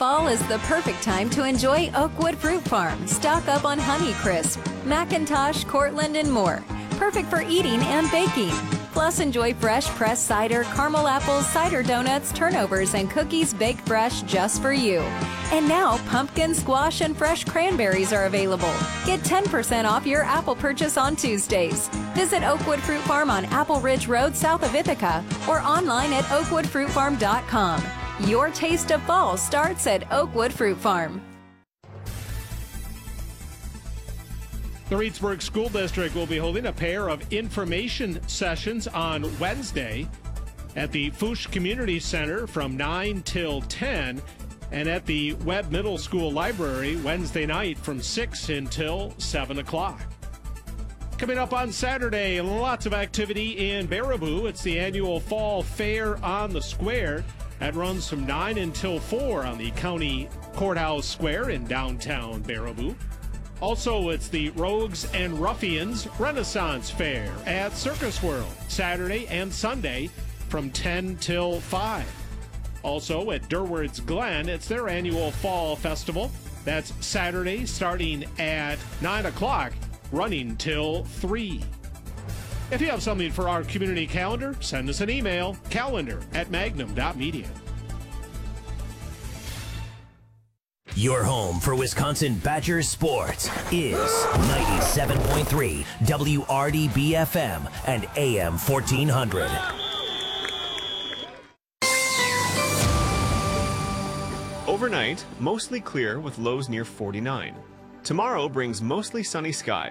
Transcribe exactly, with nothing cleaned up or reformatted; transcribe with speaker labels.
Speaker 1: Fall is the perfect time to enjoy Oakwood Fruit Farm. Stock up on Honeycrisp, Macintosh, Cortland, and more. Perfect for eating and baking. Plus, enjoy fresh pressed cider, caramel apples, cider donuts, turnovers, and cookies baked fresh just for you. And now, pumpkin, squash, and fresh cranberries are available. Get ten percent off your apple purchase on Tuesdays. Visit Oakwood Fruit Farm on Apple Ridge Road south of Ithaca or online at oakwood fruit farm dot com. Your taste of fall starts at Oakwood Fruit Farm.
Speaker 2: The Reedsburg School District will be holding a pair of information sessions on Wednesday at the Fouche Community Center from nine till ten and at the Webb Middle School Library Wednesday night from six until seven o'clock. Coming up on Saturday, lots of activity in Baraboo. It's the annual Fall Fair on the Square. That runs from nine until four on the County Courthouse Square in downtown Baraboo. Also, it's the Rogues and Ruffians Renaissance Fair at Circus World, Saturday and Sunday from ten till five. Also, at Durward's Glen, it's their annual Fall Festival. That's Saturday starting at nine o'clock, running till three. If you have something for our community calendar, send us an email, calendar at magnum dot media.
Speaker 3: Your home for Wisconsin Badgers sports is ninety-seven point three W R D B F M and A M fourteen hundred.
Speaker 4: Overnight, mostly clear with lows near forty-nine. Tomorrow brings mostly sunny skies.